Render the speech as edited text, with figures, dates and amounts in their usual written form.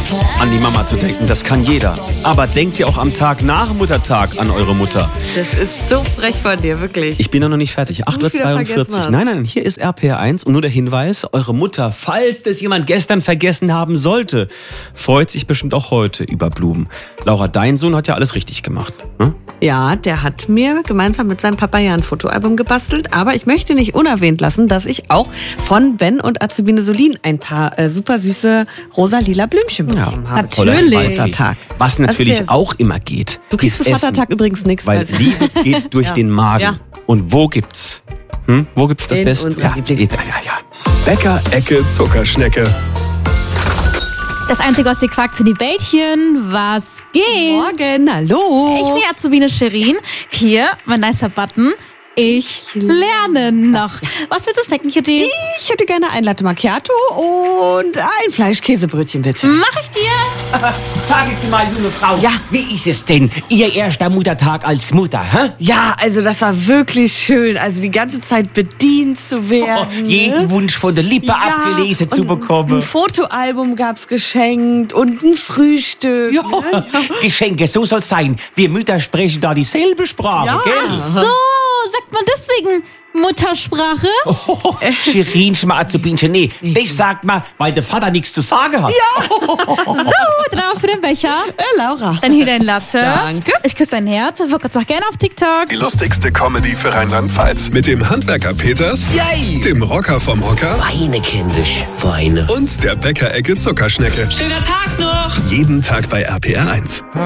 An die Mama zu denken, das kann jeder. Aber denkt ihr auch am Tag nach Muttertag an eure Mutter? Das ist so frech von dir, wirklich. Ich bin ja noch nicht fertig. 8:42 Uhr. Nein, hier ist RPR1 und nur der Hinweis, eure Mutter, falls das jemand gestern vergessen haben sollte, freut sich bestimmt auch heute über Blumen. Laura, dein Sohn hat ja alles richtig gemacht. Ne? Ja, der hat mir gemeinsam mit seinem Papa ja ein Fotoalbum gebastelt, aber ich möchte nicht unerwähnt lassen, dass ich auch von Ben und Azubine Solin ein paar super süße rosa-lila Blümchen bekommen habe. Natürlich. Vatertag. Was natürlich auch immer geht. Du kriegst für Vatertag übrigens nichts. Weil Liebe geht durch den Magen. Ja. Und wo gibt's? Wo gibt's das Beste? Ja. Bäcker-Ecke Zuckerschnecke. Das Einzige, was hier quackt, sind die Bällchen. Was geht? Morgen, hallo. Ich bin Azubine Shirin. Hier, mein nicer Button. Ich lerne noch. Was willst du snacken, Kitty? Ich hätte gerne ein Latte Macchiato und ein Fleischkäsebrötchen, bitte. Mach ich dir. Sagen Sie mal, junge Frau, ja. Wie ist es denn, Ihr erster Muttertag als Mutter, hä? Ja, also das war wirklich schön, also die ganze Zeit bedient zu werden. Jeden Wunsch von der Lippe abgelesen zu bekommen. Ein Fotoalbum gab's geschenkt und ein Frühstück. Ja. Ne? Geschenke, so soll's sein. Wir Mütter sprechen da dieselbe Sprache, gell? Ach so. Sagt man deswegen Muttersprache? Shirin Schmarzubinchen, nee, das sagt man, weil der Vater nichts zu sagen hat. Ja. So, drauf für den Becher. Laura. Dann hier dein Latte. Danke. Ich küsse dein Herz und wirke auch gerne auf TikTok. Die lustigste Comedy für Rheinland-Pfalz. Mit dem Handwerker Peters, Yay. Dem Rocker vom Hocker Weine kindisch, Weine. Und der Bäcker-Ecke Zuckerschnecke. Schöner Tag noch. Jeden Tag bei RPR1.